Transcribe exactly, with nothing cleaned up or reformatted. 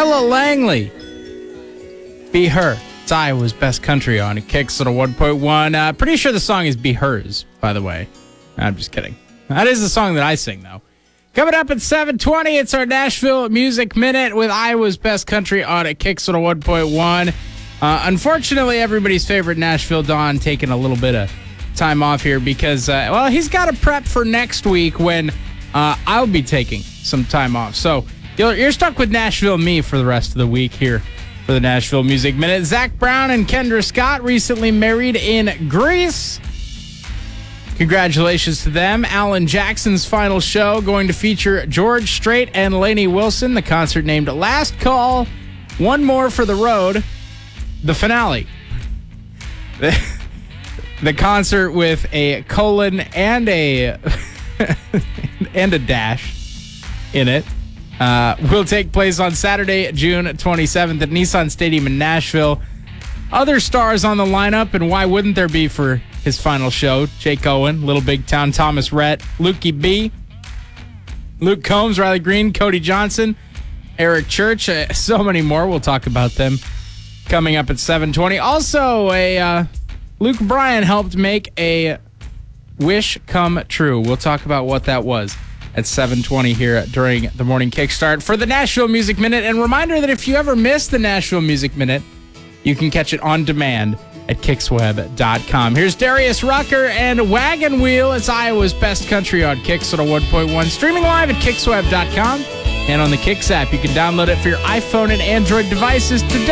Ella Langley. Be Her. It's Iowa's Best Country on Kicks at a one point one. Uh, pretty sure the song is Be Hers, by the way. I'm just kidding. That is the song that I sing, though. Coming up at seven twenty, it's our Nashville Music Minute with Iowa's Best Country on Kicks at a one point one. Uh, unfortunately, everybody's favorite Nashville Don taking a little bit of time off here because, uh, well, he's got to prep for next week when uh, I'll be taking some time off. So you're, you're stuck with Nashville me for the rest of the week here for the Nashville Music Minute. Zach Brown and Kendra Scott recently married in Greece. Congratulations to them. Alan Jackson's final show going to feature George Strait and Lainey Wilson. The concert named Last Call, One More for the Road. The finale. The, the concert with a colon and a and a dash in it uh, will take place on Saturday, June twenty-seventh at Nissan Stadium in Nashville. Other stars on the lineup, and why wouldn't there be for his final show? Jake Owen, Little Big Town, Thomas Rhett, Lukey B, Luke Combs, Riley Green, Cody Johnson, Eric Church, uh, so many more. We'll talk about them coming up at seven twenty. Also, a uh, Luke Bryan helped make a wish come true. We'll talk about what that was at seven twenty here during the morning kickstart for the Nashville Music Minute. And reminder that if you ever miss the Nashville Music Minute, you can catch it on demand at kicks web dot com. Here's Darius Rucker and Wagon Wheel. It's Iowa's Best Country on Kicks at a one point one. Streaming live at kicks web dot com and on the Kicks app. You can download it for your iPhone and Android devices today.